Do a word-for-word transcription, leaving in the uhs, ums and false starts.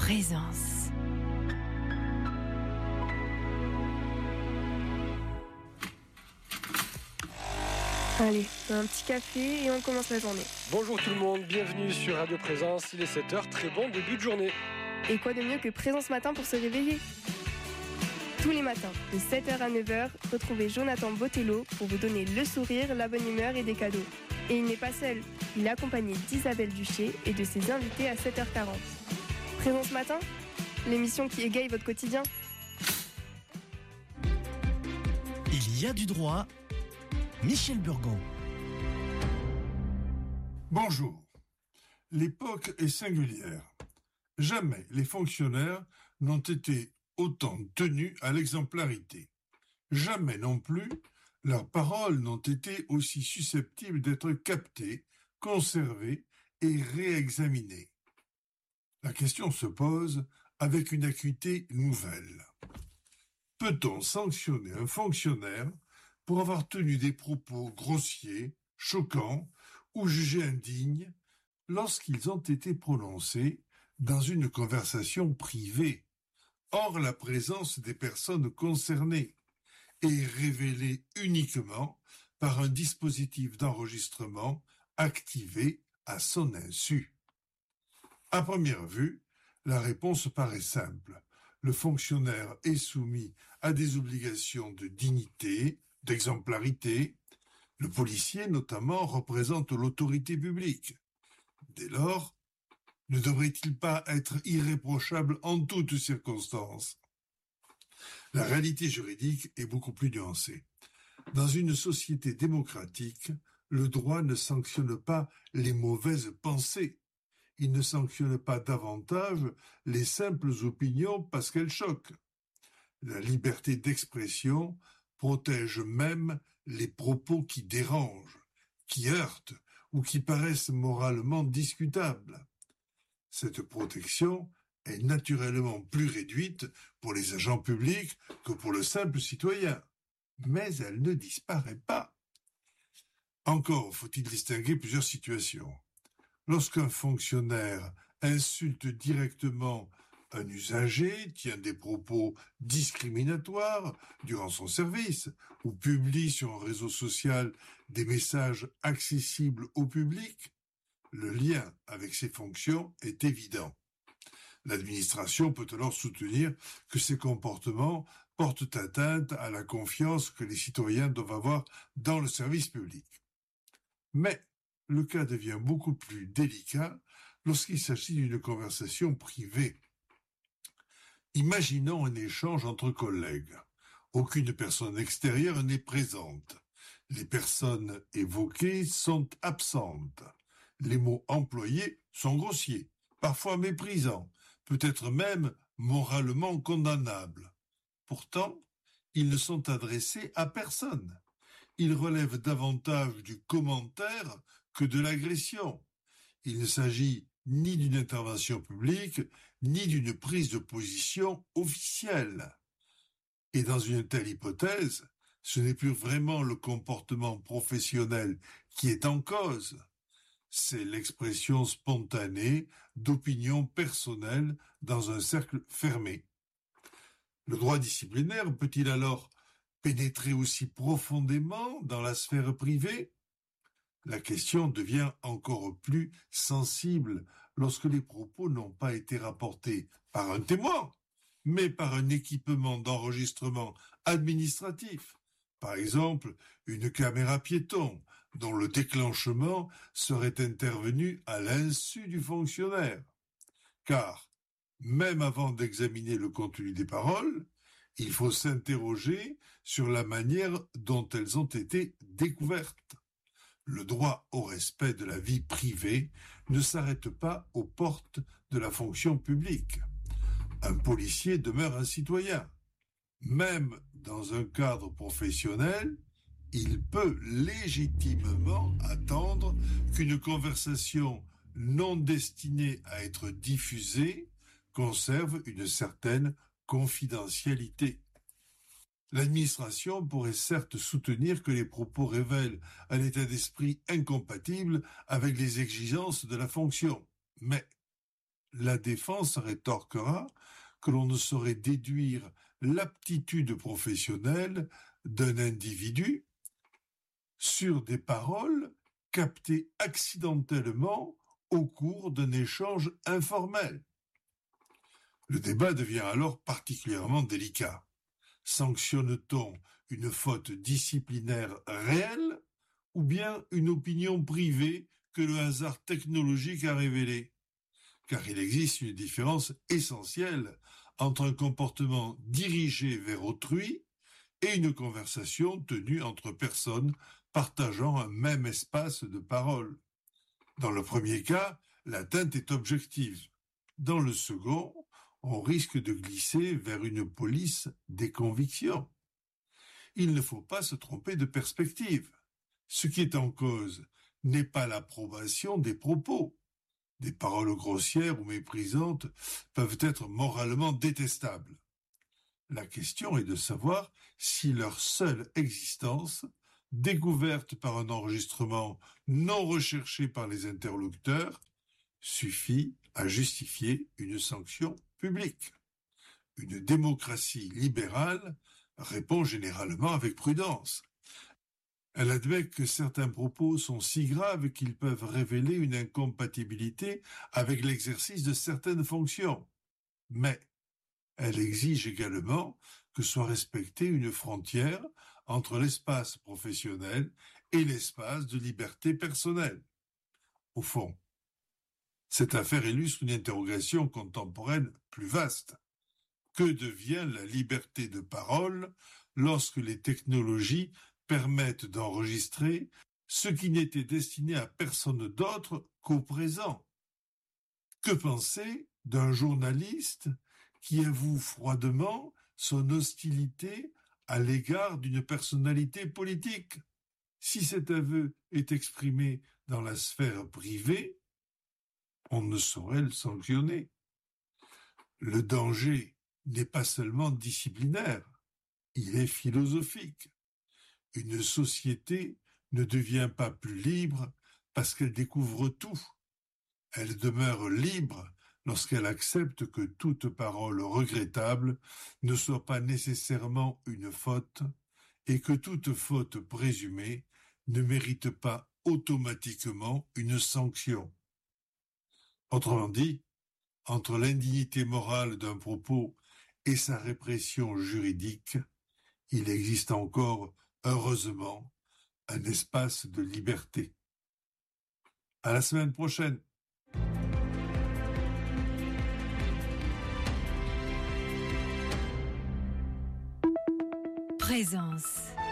Présence. Allez, un petit café et on commence la journée. Bonjour tout le monde, bienvenue sur Radio Présence, il est sept heures, très bon début de journée. Et quoi de mieux que Présence Matin pour se réveiller ? Tous les matins, de sept heures à neuf heures, retrouvez Jonathan Botello pour vous donner le sourire, la bonne humeur et des cadeaux. Et il n'est pas seul, il est accompagné d'Isabelle Duché et de ses invités à sept heures quarante. Présence Matin, l'émission qui égaye votre quotidien. Il y a du droit, Michel Burgon. Bonjour. L'époque est singulière. Jamais les fonctionnaires n'ont été autant tenus à l'exemplarité. Jamais non plus leurs paroles n'ont été aussi susceptibles d'être captées, conservées et réexaminées. La question se pose avec une acuité nouvelle. Peut-on sanctionner un fonctionnaire pour avoir tenu des propos grossiers, choquants ou jugés indignes lorsqu'ils ont été prononcés dans une conversation privée, hors la présence des personnes concernées, et révélée uniquement par un dispositif d'enregistrement activé à son insu? À première vue, la réponse paraît simple. Le fonctionnaire est soumis à des obligations de dignité, d'exemplarité. Le policier, notamment, représente l'autorité publique. Dès lors, ne devrait-il pas être irréprochable en toutes circonstances ? La réalité juridique est beaucoup plus nuancée. Dans une société démocratique, le droit ne sanctionne pas les mauvaises pensées. Il ne sanctionne pas davantage les simples opinions parce qu'elles choquent. La liberté d'expression protège même les propos qui dérangent, qui heurtent ou qui paraissent moralement discutables. Cette protection est naturellement plus réduite pour les agents publics que pour le simple citoyen, mais elle ne disparaît pas. Encore faut-il distinguer plusieurs situations. Lorsqu'un fonctionnaire insulte directement un usager, tient des propos discriminatoires durant son service, ou publie sur un réseau social des messages accessibles au public, le lien avec ses fonctions est évident. L'administration peut alors soutenir que ces comportements portent atteinte à la confiance que les citoyens doivent avoir dans le service public. Mais le cas devient beaucoup plus délicat lorsqu'il s'agit d'une conversation privée. Imaginons un échange entre collègues. Aucune personne extérieure n'est présente. Les personnes évoquées sont absentes. Les mots employés sont grossiers, parfois méprisants, peut-être même moralement condamnables. Pourtant, ils ne sont adressés à personne. Ils relèvent davantage du commentaire que de l'agression. Il ne s'agit ni d'une intervention publique, ni d'une prise de position officielle. Et dans une telle hypothèse, ce n'est plus vraiment le comportement professionnel qui est en cause. C'est l'expression spontanée d'opinions personnelles dans un cercle fermé. Le droit disciplinaire peut-il alors pénétrer aussi profondément dans la sphère privée ? La question devient encore plus sensible lorsque les propos n'ont pas été rapportés par un témoin, mais par un équipement d'enregistrement administratif. Par exemple, une caméra piéton, dont le déclenchement serait intervenu à l'insu du fonctionnaire. Car, même avant d'examiner le contenu des paroles, il faut s'interroger sur la manière dont elles ont été découvertes. Le droit au respect de la vie privée ne s'arrête pas aux portes de la fonction publique. Un policier demeure un citoyen. Même dans un cadre professionnel, il peut légitimement attendre qu'une conversation non destinée à être diffusée conserve une certaine confidentialité. L'administration pourrait certes soutenir que les propos révèlent un état d'esprit incompatible avec les exigences de la fonction, mais La défense rétorquera que l'on ne saurait déduire l'aptitude professionnelle d'un individu sur des paroles captées accidentellement au cours d'un échange informel. Le débat devient alors particulièrement délicat. Sanctionne-t-on une faute disciplinaire réelle ou bien une opinion privée que le hasard technologique a révélée? Car il existe une différence essentielle entre un comportement dirigé vers autrui et une conversation tenue entre personnes partageant un même espace de parole. Dans le premier cas, l'atteinte est objective. Dans le second, on risque de glisser vers une police des convictions. Il ne faut pas se tromper de perspective. Ce qui est en cause n'est pas l'approbation des propos. Des paroles grossières ou méprisantes peuvent être moralement détestables. La question est de savoir si leur seule existence, découverte par un enregistrement non recherché par les interlocuteurs, suffit à justifier une sanction publique. Une démocratie libérale répond généralement avec prudence. Elle admet que certains propos sont si graves qu'ils peuvent révéler une incompatibilité avec l'exercice de certaines fonctions. Mais elle exige également que soit respectée une frontière entre l'espace professionnel et l'espace de liberté personnelle. Au fond, cette affaire illustre une interrogation contemporaine plus vaste. Que devient la liberté de parole lorsque les technologies permettent d'enregistrer ce qui n'était destiné à personne d'autre qu'au présent? Que penser d'un journaliste qui avoue froidement son hostilité à l'égard d'une personnalité politique? Si cet aveu est exprimé dans la sphère privée, on ne saurait le sanctionner. Le danger n'est pas seulement disciplinaire, il est philosophique. Une société ne devient pas plus libre parce qu'elle découvre tout. Elle demeure libre lorsqu'elle accepte que toute parole regrettable ne soit pas nécessairement une faute et que toute faute présumée ne mérite pas automatiquement une sanction. Autrement dit, entre l'indignité morale d'un propos et sa répression juridique, il existe encore, heureusement, un espace de liberté. À la semaine prochaine. Présence.